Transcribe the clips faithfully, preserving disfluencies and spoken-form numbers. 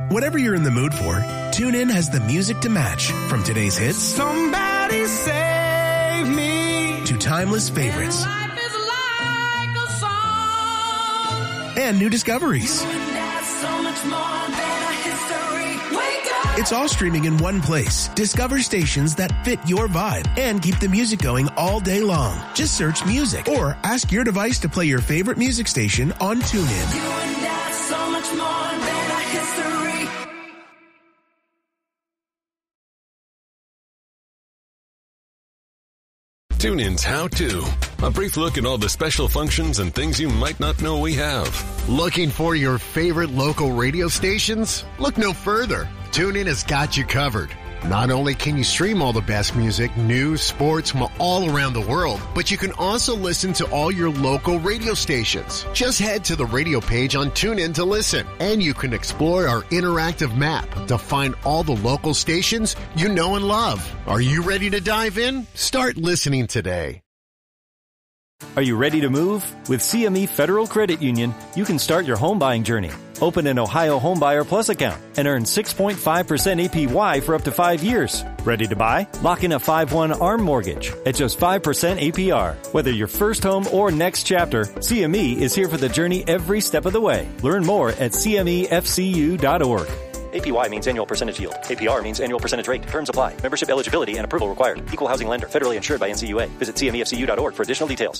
Whatever you're in the mood for, TuneIn has the music to match. From today's hits, Somebody Save Me, to timeless favorites. Life is like a song. And new discoveries. So much more than a history. Wake up. It's all streaming in one place. Discover stations that fit your vibe and keep the music going all day long. Just search music or ask your device to play your favorite music station on TuneIn. You and I, so much more than a history. TuneIn's How To. A brief look at all the special functions and things you might not know we have. Looking for your favorite local radio stations? Look no further. TuneIn has got you covered. Not only can you stream all the best music, news, sports from all around the world, but you can also listen to all your local radio stations. Just head to the radio page on TuneIn to listen, and you can explore our interactive map to find all the local stations you know and love. Are you ready to dive in? Start listening today. Are you ready to move? With C M E Federal Credit Union, you can start your home buying journey. Open an Ohio Homebuyer Plus account and earn six point five percent A P Y for up to five years. Ready to buy? Lock in a five one ARM mortgage at just five percent A P R. Whether your first home or next chapter, C M E is here for the journey every step of the way. Learn more at C M E F C U dot org. A P Y means annual percentage yield. A P R means annual percentage rate. Terms apply. Membership eligibility and approval required. Equal housing lender. Federally insured by N C U A. Visit C M E F C U dot org for additional details.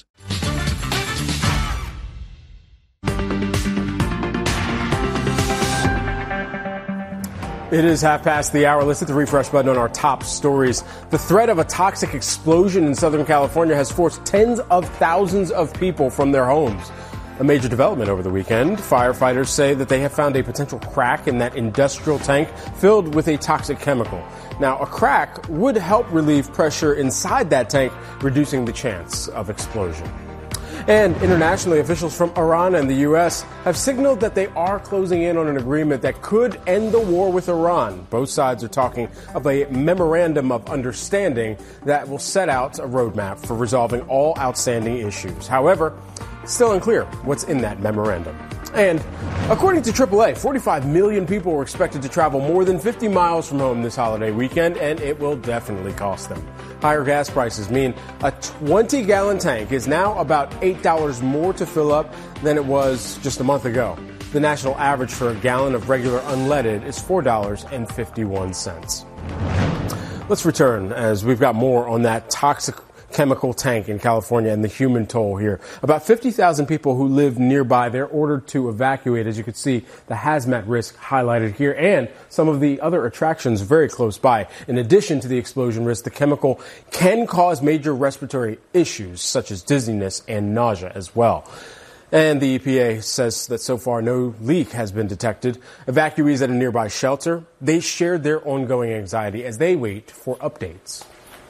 It is half past the hour. Let's hit the refresh button on our top stories. The threat of a toxic explosion in Southern California has forced tens of thousands of people from their homes. A major development over the weekend. Firefighters say that they have found a potential crack in that industrial tank filled with a toxic chemical. Now, a crack would help relieve pressure inside that tank, reducing the chance of explosion. And internationally, officials from Iran and the U S have signaled that they are closing in on an agreement that could end the war with Iran. Both sides are talking of a memorandum of understanding that will set out a roadmap for resolving all outstanding issues. However, still unclear what's in that memorandum. And according to triple A, forty-five million people were expected to travel more than fifty miles from home this holiday weekend, and it will definitely cost them. Higher gas prices mean a twenty-gallon tank is now about eight dollars more to fill up than it was just a month ago. The national average for a gallon of regular unleaded is four dollars and fifty-one cents. Let's return as we've got more on that toxic chemical tank in California and the human toll here. About fifty thousand people who live nearby, they're ordered to evacuate. As you can see, the hazmat risk highlighted here and some of the other attractions very close by. In addition to the explosion risk, the chemical can cause major respiratory issues such as dizziness and nausea as well. And the E P A says that so far no leak has been detected. Evacuees at a nearby shelter, they shared their ongoing anxiety as they wait for updates.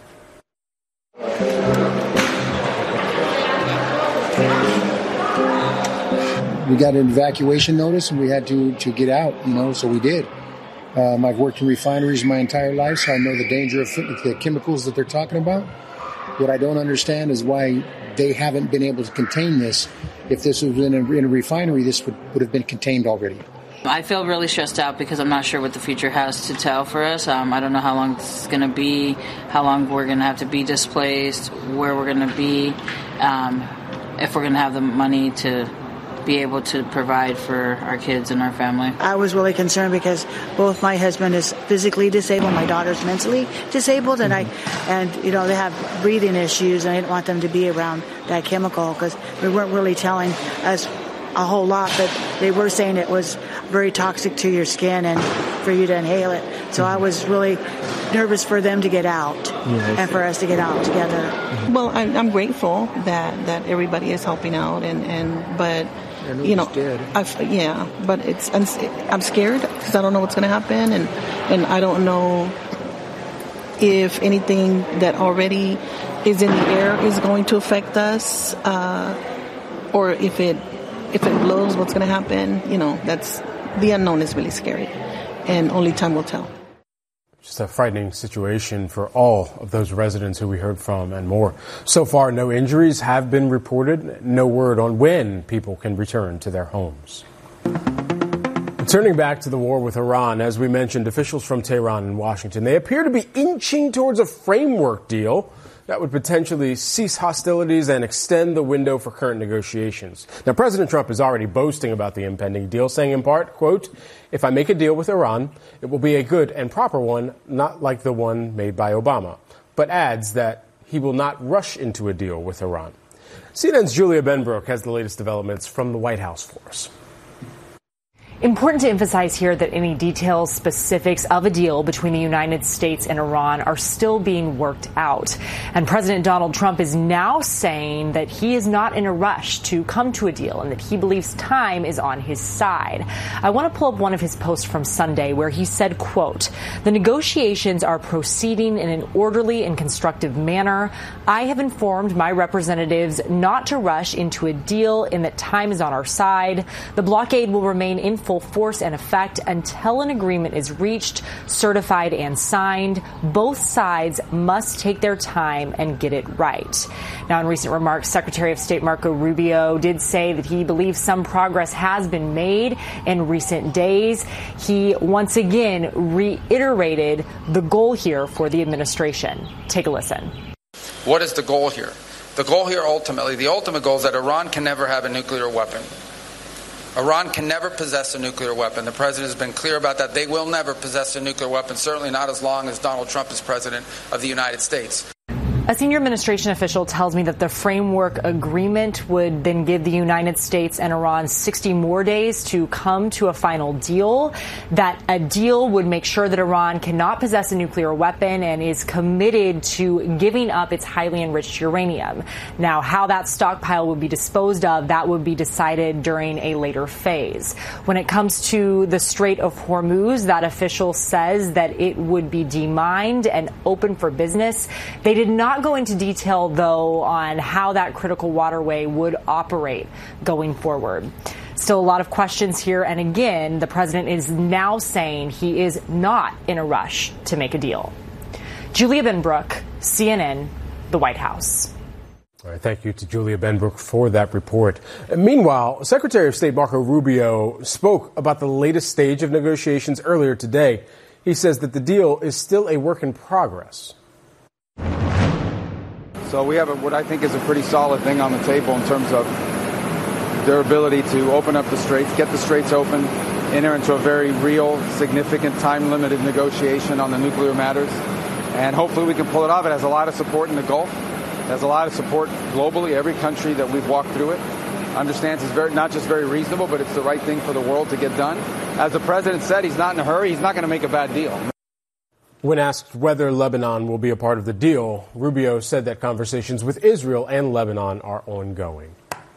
We got an evacuation notice and we had to, to get out, you know, so we did. Um, I've worked in refineries my entire life, so I know the danger of the chemicals that they're talking about. What I don't understand is why they haven't been able to contain this. If this was in a, in a refinery, this would, would have been contained already. I feel really stressed out because I'm not sure what the future has to tell for us. Um, I don't know how long this is going to be, how long we're going to have to be displaced, where we're going to be, um, if we're going to have the money to be able to provide for our kids and our family. I was really concerned because both my husband is physically disabled, my daughter's mentally disabled, and I, and you know, they have breathing issues, and I didn't want them to be around that chemical because they weren't really telling us a whole lot, but they were saying it was very toxic to your skin and for you to inhale it. So I was really nervous for them to get out yes. and for us to get out together. Well, I'm, I'm grateful that, that everybody is helping out, and, and but you know, I've, yeah, but it's I'm, I'm scared because I don't know what's going to happen, and and I don't know if anything that already is in the air is going to affect us, uh, or if it. If it blows, what's going to happen? You know, that's the unknown is really scary, and only time will tell. Just a frightening situation for all of those residents who we heard from and more. So far, no injuries have been reported. No word on when people can return to their homes. Turning back to the war with Iran, as we mentioned, officials from Tehran and Washington, they appear to be inching towards a framework deal that would potentially cease hostilities and extend the window for current negotiations. Now, President Trump is already boasting about the impending deal, saying in part, quote, "If I make a deal with Iran, it will be a good and proper one, not like the one made by Obama," but adds that he will not rush into a deal with Iran. C N N's Julia Benbrook has the latest developments from the White House for us. Important to emphasize here that any details, specifics of a deal between the United States and Iran are still being worked out. And President Donald Trump is now saying that he is not in a rush to come to a deal and that he believes time is on his side. I want to pull up one of his posts from Sunday where he said, quote, "The negotiations are proceeding in an orderly and constructive manner. I have informed my representatives not to rush into a deal and that time is on our side. The blockade will remain in full force and effect until an agreement is reached, certified and signed. Both sides must take their time and get it right." Now, in recent remarks, Secretary of State Marco Rubio did say that he believes some progress has been made in recent days. He once again reiterated the goal here for the administration. Take a listen. What is the goal here? The goal here ultimately, the ultimate goal is that Iran can never have a nuclear weapon. Iran can never possess a nuclear weapon. The president has been clear about that. They will never possess a nuclear weapon, certainly not as long as Donald Trump is president of the United States. A senior administration official tells me that the framework agreement would then give the United States and Iran sixty more days to come to a final deal. That a deal would make sure that Iran cannot possess a nuclear weapon and is committed to giving up its highly enriched uranium. Now, how that stockpile would be disposed of, that would be decided during a later phase. When it comes to the Strait of Hormuz, that official says that it would be demined and open for business. They did not go into detail, though, on how that critical waterway would operate going forward. Still a lot of questions here. And again, the president is now saying he is not in a rush to make a deal. Julia Benbrook, C N N, the White House. All right, thank you to Julia Benbrook for that report. And meanwhile, Secretary of State Marco Rubio spoke about the latest stage of negotiations earlier today. He says that the deal is still a work in progress. So we have a, what I think is a pretty solid thing on the table in terms of their ability to open up the straits, get the straits open, enter into a very real, significant, time-limited negotiation on the nuclear matters. And hopefully we can pull it off. It has a lot of support in the Gulf. It has a lot of support globally. Every country that we've walked through it understands it's very, not just very reasonable, but it's the right thing for the world to get done. As the president said, he's not in a hurry. He's not going to make a bad deal. When asked whether Lebanon will be a part of the deal, Rubio said that conversations with Israel and Lebanon are ongoing.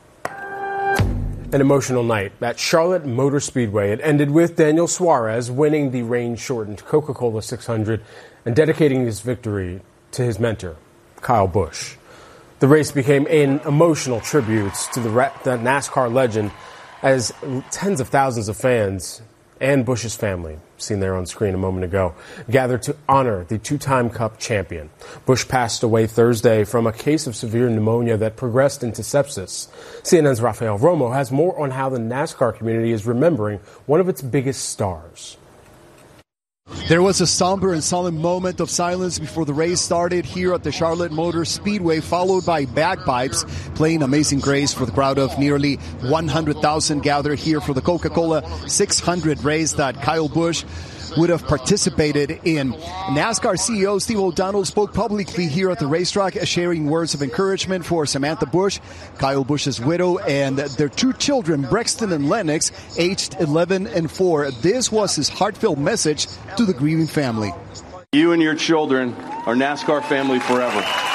An emotional night at Charlotte Motor Speedway. It ended with Daniel Suarez winning the rain-shortened Coca-Cola six hundred and dedicating his victory to his mentor, Kyle Busch. The race became an emotional tribute to the, the NASCAR legend as tens of thousands of fans and Busch's family, seen there on screen a moment ago, gathered to honor the two-time Cup champion. Busch passed away Thursday from a case of severe pneumonia that progressed into sepsis. C N N's Rafael Romo has more on how the NASCAR community is remembering one of its biggest stars. There was a somber and solemn moment of silence before the race started here at the Charlotte Motor Speedway, followed by bagpipes playing Amazing Grace for the crowd of nearly one hundred thousand gathered here for the Coca-Cola six hundred race that Kyle Busch would have participated in. NASCAR C E O Steve O'Donnell spoke publicly here at the racetrack, sharing words of encouragement for Samantha Busch, Kyle Busch's widow, and their two children, Brexton and Lennox, aged eleven and four. This was his heartfelt message to the grieving family. You and your children are NASCAR family forever.